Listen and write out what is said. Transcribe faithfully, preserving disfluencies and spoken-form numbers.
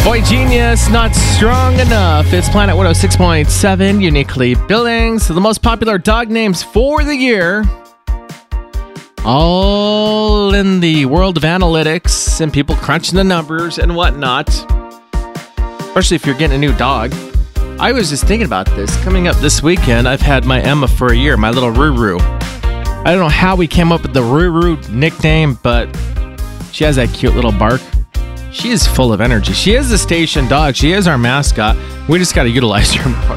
Boy Genius, not strong enough. It's Planet one oh six point seven, uniquely building. So the most popular dog names for the year, all in the world of analytics and people crunching the numbers and whatnot. Especially if you're getting a new dog. I was just thinking about this. Coming up this weekend, I've had my Emma for a year, my little Ruru. I don't know how we came up with the Ruru nickname, but she has that cute little bark. She is full of energy. She is the station dog. She is our mascot. We just got to utilize her more.